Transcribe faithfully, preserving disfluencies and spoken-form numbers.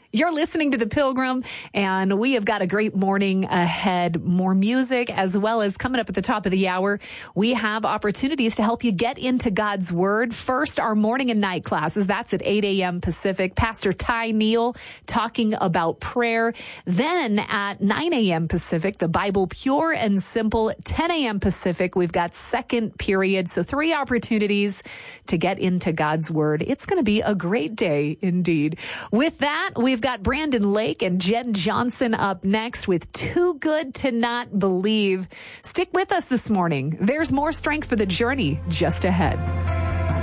You're listening to The Pilgrim, and we have got a great morning ahead. More music, as well as coming up at the top of the hour, we have opportunities to help you get into God's Word. First, our morning and night classes. That's at eight a.m. Pacific. Pastor Ty Neal talking about prayer. Then at nine a.m. Pacific, the Bible Pure and Simple. ten a.m. Pacific, we've got second period. So three opportunities to get into God's Word. It's going to be a great day indeed. With that, we've We've got Brandon Lake and Jen Johnson up next with Too Good to Not Believe. Stick with us this morning. There's more strength for the journey just ahead.